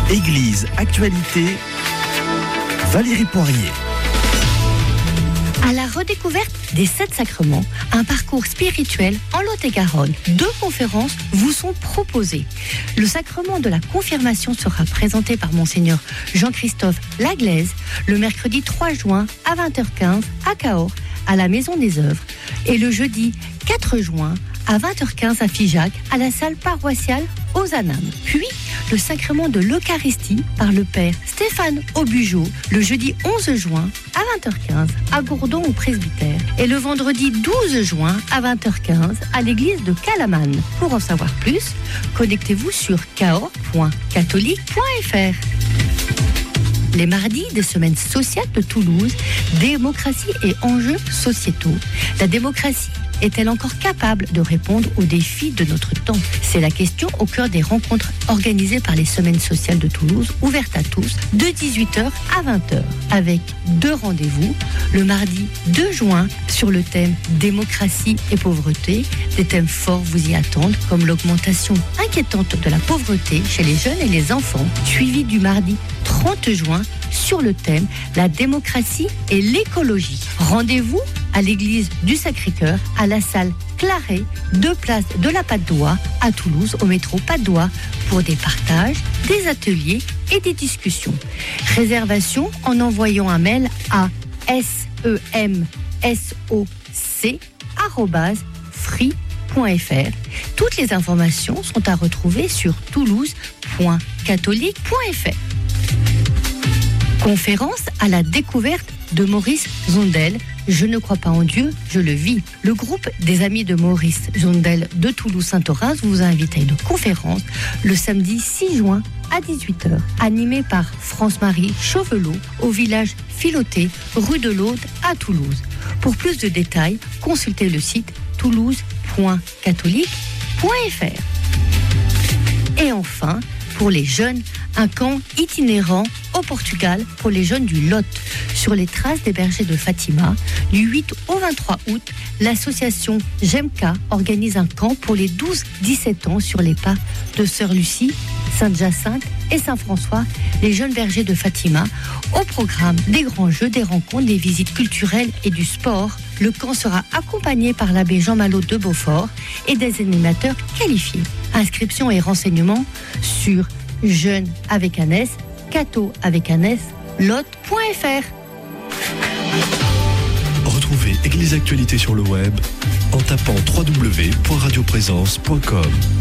Église Actualité, Valérie Poirier. À la redécouverte des 7 sacrements, un parcours spirituel en Lot-et-Garonne. 2 conférences vous sont proposées. Le sacrement de la confirmation sera présenté par Monseigneur Jean-Christophe Laglaise le mercredi 3 juin à 20h15 à Cahors, à la Maison des Œuvres. Et le jeudi 4 juin à 20h15 à Figeac, à la salle paroissiale Ozanam. Puis, le sacrement de l'Eucharistie par le Père Stéphane Aubugeaud le jeudi 11 juin à 20h15 à Gourdon au presbytère et le vendredi 12 juin à 20h15 à l'église de Calamane. Pour en savoir plus, connectez-vous sur cahors.catholique.fr. Les mardis des semaines sociales de Toulouse, démocratie et enjeux sociétaux. La démocratie est-elle encore capable de répondre aux défis de notre temps? C'est la question au cœur des rencontres organisées par les semaines sociales de Toulouse, ouvertes à tous, de 18h à 20h, avec 2 rendez-vous. Le mardi 2 juin sur le thème démocratie et pauvreté. Des thèmes forts vous y attendent, comme l'augmentation inquiétante de la pauvreté chez les jeunes et les enfants, suivi du mardi 30 juin sur le thème la démocratie et l'écologie. Rendez-vous à l'église du Sacré-Cœur, à la salle Claret, 2 places de la Patte d'Oie, à Toulouse, au métro Patte d'Oie, pour des partages, des ateliers et des discussions. Réservation en envoyant un mail à semsoc@free.fr. Toutes les informations sont à retrouver sur toulouse.catholique.fr. Conférence à la découverte de Maurice Zondel. Je ne crois pas en Dieu, je le vis. Le groupe des amis de Maurice Zondel de Toulouse-Saint-Horin vous invite à une conférence le samedi 6 juin à 18h, animée par France-Marie Chauvelot au village Filoté, rue de l'Aude à Toulouse. Pour plus de détails, consultez le site toulouse.catholique.fr. Et enfin, pour les jeunes, un camp itinérant au Portugal pour les jeunes du Lot. Sur les traces des bergers de Fatima, du 8 au 23 août, l'association GEMCA organise un camp pour les 12-17 ans sur les pas de Sœur Lucie, Sainte-Jacinthe et Saint-François, les jeunes bergers de Fatima. Au programme des grands jeux, des rencontres, des visites culturelles et du sport. Le camp sera accompagné par l'abbé Jean Malot de Beaufort et des animateurs qualifiés. Inscriptions et renseignements sur jeunes avec un S, catho avec un S, lot.fr. Retrouvez Église Actualité sur le web en tapant www.radioprésence.com.